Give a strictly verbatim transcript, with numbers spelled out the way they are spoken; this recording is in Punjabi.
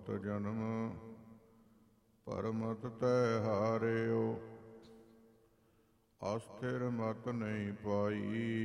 ਬਹੁਤ ਜਨਮ ਪਰਮਤ ਤੈ ਹਾਰਿਓ। ਅਸਥਿਰ ਮਤ ਨਹੀਂ ਪਾਈ